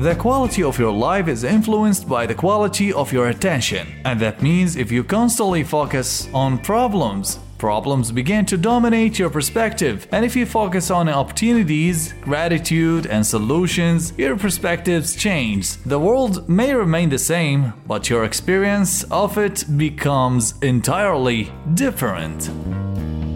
The quality of your life is influenced by the quality of your attention, and that means if you constantly focus on problems begin to dominate your perspective, and if you focus on opportunities, gratitude, and solutions, your perspectives change. The world may remain the same, but your experience of it becomes entirely different.